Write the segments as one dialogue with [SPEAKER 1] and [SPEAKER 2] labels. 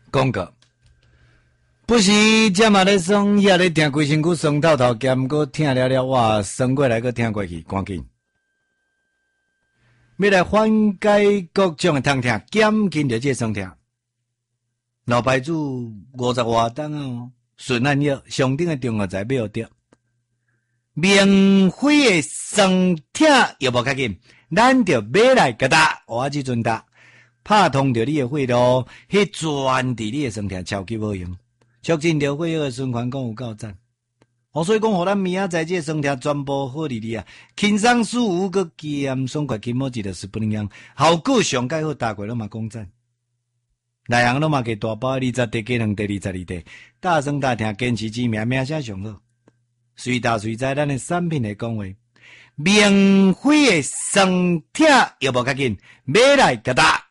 [SPEAKER 1] 广告。不是这嘛咧爽，也咧听规身躯酸透透，兼搁听了了，哇，酸过来搁听过去，赶紧。要来缓解各种的痛痛，减轻着这酸痛。老牌子50外档哦，顺安药上顶的中药材买得，免费的酸痛又无较紧，咱就买来给他，我即阵打，拍通着你的血路，去转治你的酸痛，超级有用。促进着血液的循环，讲有够赞。所以讲，互咱明仔载这酸痛全部好哩哩啊！轻松舒服，佮减爽快，筋膜质的是不一样，效果上介好，大过拢嘛讲赞。内行拢嘛给大包20滴加2滴22滴，大酸大痛坚持之命，名声上好。随大随在咱的产品的讲话，免费的酸痛又无较紧，买来给他。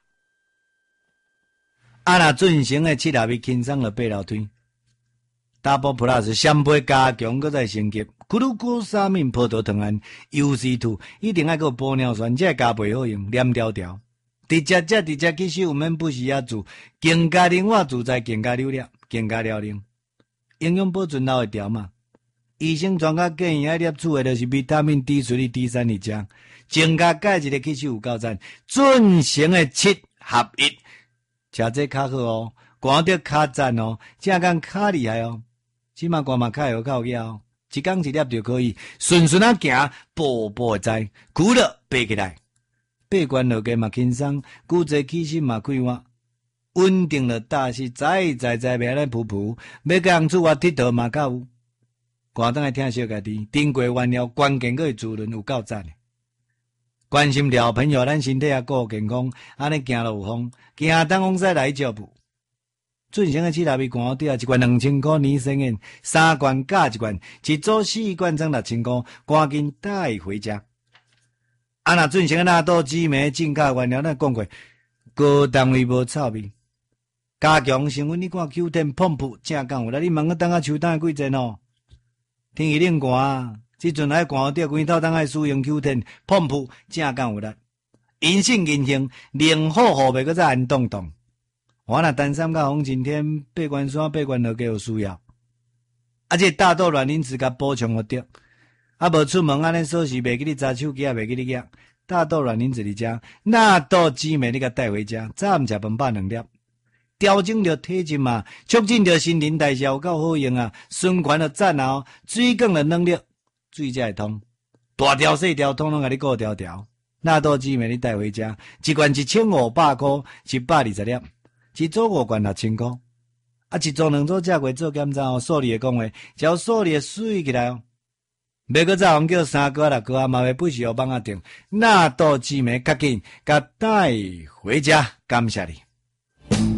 [SPEAKER 1] 若进行的7粒轻松的8楼推。Double Plus 香杯加强，搁再升级。咕噜咕沙面葡萄糖胺 UC2 一定爱个玻尿酸，这加倍好用，黏条条。直接吸收，免不时啊做。更加灵活自在，更加流量，更加辽宁。营养保存老会调嘛。医生专家建议爱摄取的就是维他命 D3、D3一只，增加钙质的吸收有够赞。进行的7合1，吃这较好哦，管得较赞哦，正讲较厉害哦。即马光嘛较有效，一工一粒就可以，顺顺啊行，步步会知，久了爬起来，爬关落个嘛轻松，骨质气心嘛快活，稳定了大是在袂咧噗噗，要甲人厝我佚佗嘛较有。赶灯来听小家己，经过完了关键个滋润有够赞的。关心了朋友，咱身体也顾健康，安尼行路有风，行当往西来照步。进行的7粒罐底啊，一罐2000块年生烟，3罐加一罐，一组4罐装6000块，赶紧带回家。若进行的纳豆激酶进价原料，咱讲过，高单位无臭味，加强成分，你看 Q10 碰扑正讲有啦，你问我等下秋冬几阵哦？天气冷寒，即阵爱罐底规套当爱使用 Q10 碰扑正讲有啦，阴性阴性，冷好好袂搁再寒冻冻。我若单三甲风晴天，爬关山爬关落皆有需要。这大豆卵磷脂甲补充互得。无出门安尼锁匙袂记你查手机也袂记你举。大豆卵磷脂你食，纳豆激酶你甲带回家，早暗食饭饱2粒。调整着体质嘛，促进着新陈代谢有够好用啊，循环了赞哦，水管了能力，水才会通。大条细条统统甲你顾条条。纳豆激酶你带回家，一罐1500块，120粒。一组5罐6000块，一组2组食过做检查哦。数理的讲话，只要数理的水起来哦，袂搁再叫3个6个嘛，袂不需要帮啊定。纳豆激酶较紧，甲带回家，感谢你。